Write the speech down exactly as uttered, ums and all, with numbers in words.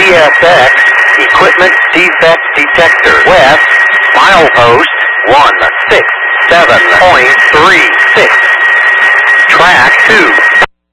S X, equipment defect detector. West, milepost one six seven point three.